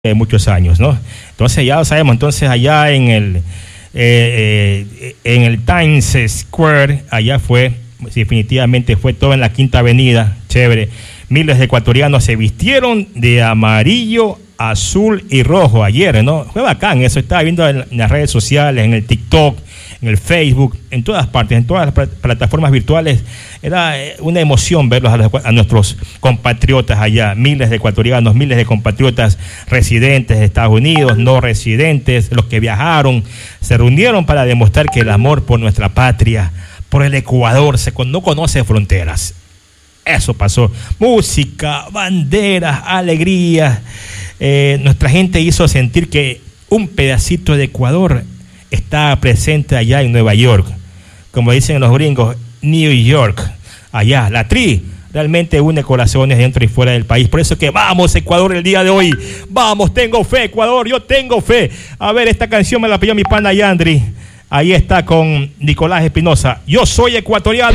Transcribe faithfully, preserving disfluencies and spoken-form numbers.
de muchos años, ¿no? Entonces ya lo sabemos, entonces allá en el eh, eh, en el Times Square, allá fue, definitivamente fue todo en la Quinta Avenida, chévere. Miles de ecuatorianos se vistieron de amarillo, azul y rojo ayer, ¿no? Fue bacán, eso estaba viendo en las redes sociales, en el TikTok, en el Facebook, en todas partes, en todas las plataformas virtuales. Era una emoción verlos a, los, a nuestros compatriotas allá, miles de ecuatorianos, miles de compatriotas residentes de Estados Unidos, no residentes, los que viajaron, se reunieron para demostrar que el amor por nuestra patria, por el Ecuador, se, no conoce fronteras. Eso pasó. Música, banderas, alegría. Eh, nuestra gente hizo sentir que un pedacito de Ecuador está presente allá en Nueva York. Como dicen los gringos, New York. Allá, la tri realmente une corazones dentro y fuera del país. Por eso que vamos, Ecuador, el día de hoy. Vamos, tengo fe, Ecuador, yo tengo fe. A ver, esta canción me la pidió mi pana Yandri. Ahí está con Nicolás Espinosa. Yo soy ecuatoriano.